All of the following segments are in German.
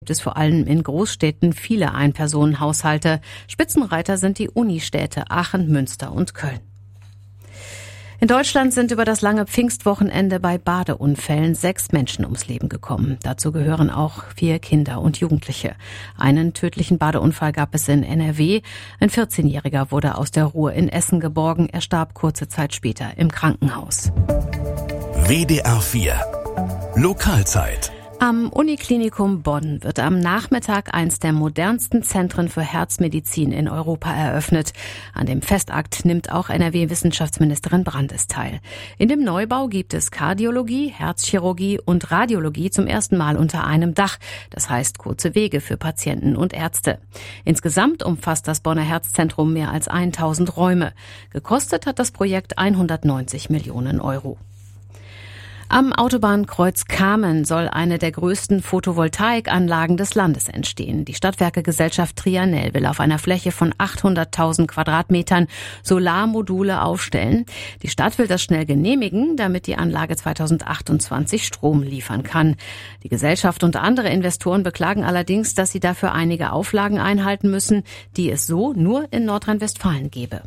Gibt es vor allem in Großstädten viele Einpersonenhaushalte. Spitzenreiter sind die Unistädte Aachen, Münster und Köln. In Deutschland sind über das lange Pfingstwochenende bei Badeunfällen 6 Menschen ums Leben gekommen. Dazu gehören auch 4 Kinder und Jugendliche. Einen tödlichen Badeunfall gab es in NRW. Ein 14-Jähriger wurde aus der Ruhr in Essen geborgen. Er starb kurze Zeit später im Krankenhaus. WDR 4 Lokalzeit. Am Uniklinikum Bonn wird am Nachmittag eins der modernsten Zentren für Herzmedizin in Europa eröffnet. An dem Festakt nimmt auch NRW-Wissenschaftsministerin Brandes teil. In dem Neubau gibt es Kardiologie, Herzchirurgie und Radiologie zum ersten Mal unter einem Dach. Das heißt kurze Wege für Patienten und Ärzte. Insgesamt umfasst das Bonner Herzzentrum mehr als 1000 Räume. Gekostet hat das Projekt 190 Millionen Euro. Am Autobahnkreuz Kamen soll eine der größten Photovoltaikanlagen des Landes entstehen. Die Stadtwerke-Gesellschaft Trianel will auf einer Fläche von 800.000 Quadratmetern Solarmodule aufstellen. Die Stadt will das schnell genehmigen, damit die Anlage 2028 Strom liefern kann. Die Gesellschaft und andere Investoren beklagen allerdings, dass sie dafür einige Auflagen einhalten müssen, die es so nur in Nordrhein-Westfalen gäbe.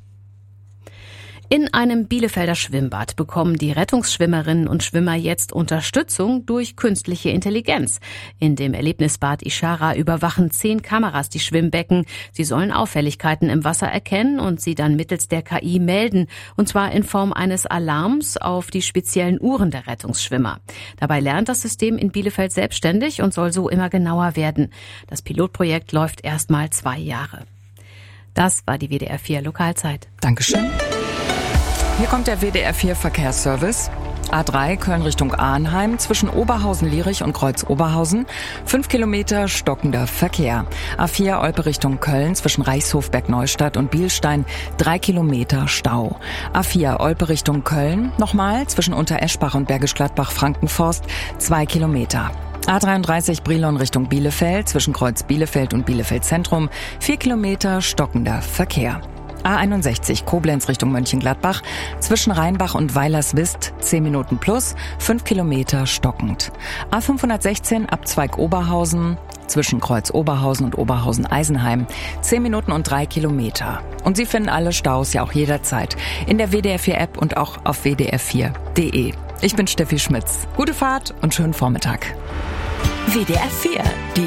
In einem Bielefelder Schwimmbad bekommen die Rettungsschwimmerinnen und Schwimmer jetzt Unterstützung durch künstliche Intelligenz. In dem Erlebnisbad Ishara überwachen 10 Kameras die Schwimmbecken. Sie sollen Auffälligkeiten im Wasser erkennen und sie dann mittels der KI melden. Und zwar in Form eines Alarms auf die speziellen Uhren der Rettungsschwimmer. Dabei lernt das System in Bielefeld selbstständig und soll so immer genauer werden. Das Pilotprojekt läuft erstmal 2 Jahre. Das war die WDR 4 Lokalzeit. Dankeschön. Hier kommt der WDR 4 Verkehrsservice. A3 Köln Richtung Arnheim zwischen Oberhausen-Lierich und Kreuz-Oberhausen. 5 Kilometer stockender Verkehr. A4 Olpe Richtung Köln zwischen Reichshofberg-Neustadt und Bielstein. 3 Kilometer Stau. A4 Olpe Richtung Köln. Nochmal zwischen Untereschbach und Bergisch Gladbach-Frankenforst. 2 Kilometer. A33 Brilon Richtung Bielefeld zwischen Kreuz Bielefeld und Bielefeld Zentrum. 4 Kilometer stockender Verkehr. A61 Koblenz Richtung Mönchengladbach, zwischen Rheinbach und Weilerswist 10 Minuten plus, 5 Kilometer stockend. A516 Abzweig Oberhausen, zwischen Kreuz Oberhausen und Oberhausen-Eisenheim 10 Minuten und 3 Kilometer. Und Sie finden alle Staus ja auch jederzeit in der WDR 4 App und auch auf wdr4.de. Ich bin Steffi Schmitz. Gute Fahrt und schönen Vormittag. WDR 4, die